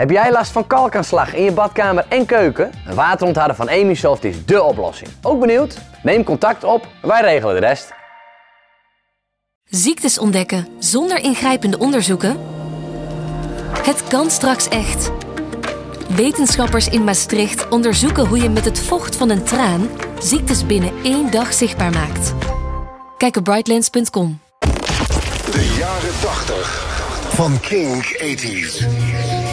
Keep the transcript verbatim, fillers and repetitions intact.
Heb jij last van kalkaanslag in je badkamer en keuken? Een waterontharder van Emisoft is dé oplossing. Ook benieuwd? Neem contact op, wij regelen de rest. Ziektes ontdekken zonder ingrijpende onderzoeken? Het kan straks echt. Wetenschappers in Maastricht onderzoeken hoe je met het vocht van een traan ziektes binnen één dag zichtbaar maakt. Kijk op brightlands punt com. De jaren tachtig van King tachtig.